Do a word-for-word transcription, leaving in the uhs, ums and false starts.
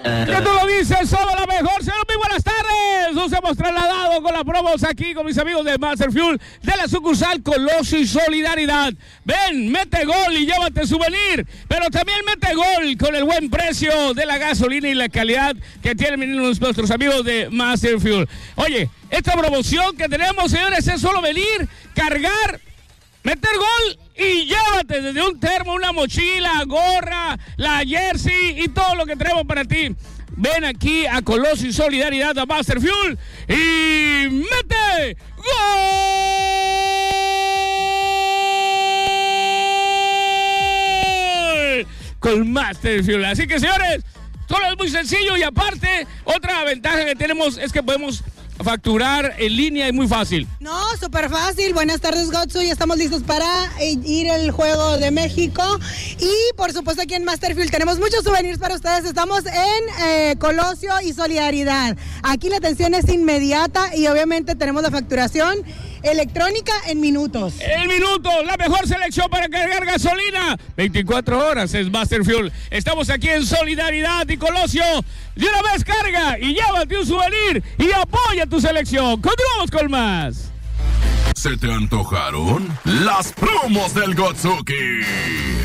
¿Qué tú lo dices? Solo la mejor. Señor, muy buenas tardes. Nos hemos trasladado con las promos aquí con mis amigos de Master Fuel de la sucursal Colosio y Solidaridad. Ven, mete gol y llévate souvenir, pero también mete gol con el buen precio de la gasolina y la calidad que tienen nuestros amigos de Master Fuel. Oye, esta promoción que tenemos, señores, es solo venir, cargar, meter gol y llévate desde un termo, una mochila, gorra, la jersey y todo lo que tenemos para ti. Ven aquí a Colosio y Solidaridad a Master Fuel y mete gol con Master Fuel. Así que, señores, todo es muy sencillo y aparte, otra ventaja que tenemos es que podemos facturar en línea y muy fácil. No, súper fácil. Buenas tardes, Gotsu. Ya estamos listos para ir al Juego de México. Y por supuesto aquí en Master Fuel tenemos muchos souvenirs para ustedes. Estamos en eh, Colosio y Solidaridad. Aquí la atención es inmediata y obviamente tenemos la facturación electrónica en minutos. En minutos, la mejor selección para cargar gasolina. veinticuatro horas es Master Fuel. Estamos aquí en Solidaridad y Colosio. De una vez carga y llévate un souvenir y apoya tu selección. Continuamos con más. ¿Se te antojaron las promos del Gotsuki?